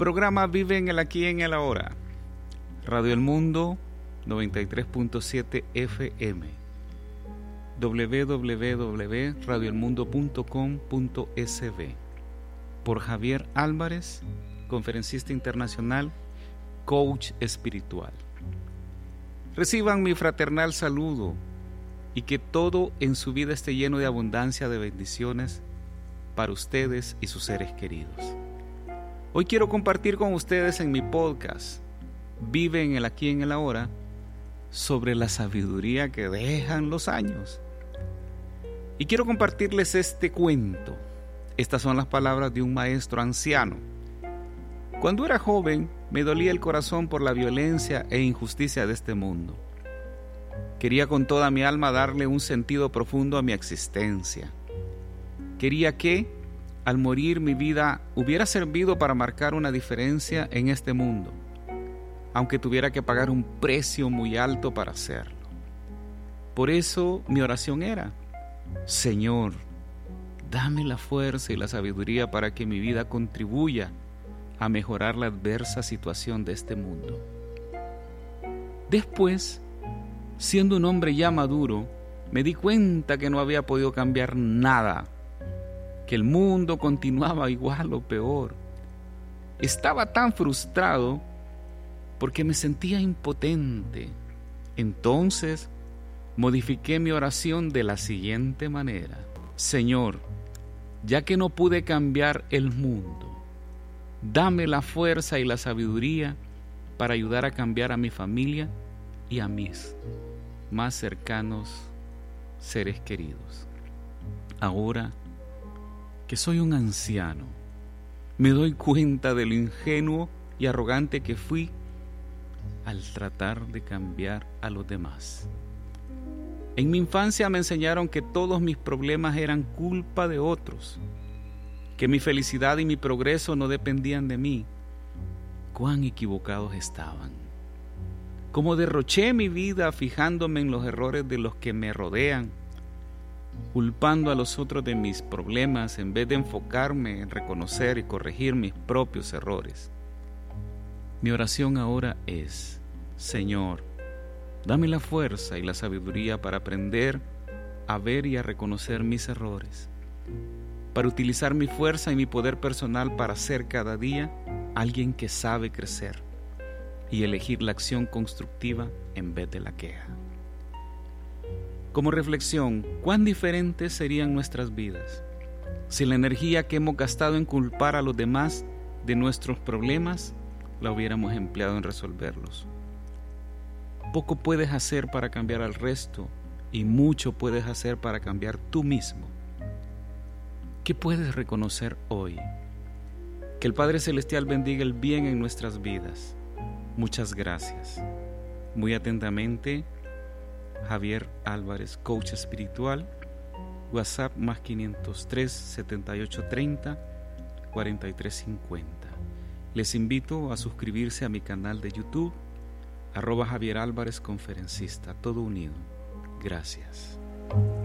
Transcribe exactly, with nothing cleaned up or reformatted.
Programa Vive en el Aquí y en el Ahora. Radio El Mundo noventa y tres punto siete F M. doble u doble u doble u punto radio el mundo punto com punto s b. Por Javier Álvarez, conferencista internacional, coach espiritual. Reciban mi fraternal saludo y que todo en su vida esté lleno de abundancia de bendiciones para ustedes y sus seres queridos. Hoy quiero compartir con ustedes en mi podcast Vive en el Aquí y en el Ahora sobre la sabiduría que dejan los años. Y quiero compartirles este cuento. Estas son las palabras de un maestro anciano. Cuando era joven, me dolía el corazón por la violencia e injusticia de este mundo. Quería con toda mi alma darle un sentido profundo a mi existencia. Quería que, al morir, mi vida hubiera servido para marcar una diferencia en este mundo, aunque tuviera que pagar un precio muy alto para hacerlo. Por eso mi oración era: Señor, dame la fuerza y la sabiduría para que mi vida contribuya a mejorar la adversa situación de este mundo. Después, siendo un hombre ya maduro, me di cuenta que no había podido cambiar nada, que el mundo continuaba igual o peor. Estaba tan frustrado porque me sentía impotente. Entonces, modifiqué mi oración de la siguiente manera: Señor, ya que no pude cambiar el mundo, dame la fuerza y la sabiduría para ayudar a cambiar a mi familia y a mis más cercanos seres queridos. Ahora que soy un anciano, me doy cuenta de lo ingenuo y arrogante que fui al tratar de cambiar a los demás. En mi infancia me enseñaron que todos mis problemas eran culpa de otros, que mi felicidad y mi progreso no dependían de mí. Cuán equivocados estaban. Como derroché mi vida fijándome en los errores de los que me rodean, culpando a los otros de mis problemas en vez de enfocarme en reconocer y corregir mis propios errores. Mi oración ahora es: Señor, dame la fuerza y la sabiduría para aprender a ver y a reconocer mis errores, para utilizar mi fuerza y mi poder personal para ser cada día alguien que sabe crecer y elegir la acción constructiva en vez de la queja. Como reflexión, ¿cuán diferentes serían nuestras vidas si la energía que hemos gastado en culpar a los demás de nuestros problemas la hubiéramos empleado en resolverlos? Poco puedes hacer para cambiar al resto y mucho puedes hacer para cambiar tú mismo. ¿Qué puedes reconocer hoy? Que el Padre Celestial bendiga el bien en nuestras vidas. Muchas gracias. Muy atentamente, Javier Álvarez, coach espiritual. WhatsApp más quinientos tres, setenta y ocho treinta, cuarenta y tres cincuenta. Les invito a suscribirse a mi canal de YouTube, arroba Javier Álvarez Conferencista, todo unido. Gracias.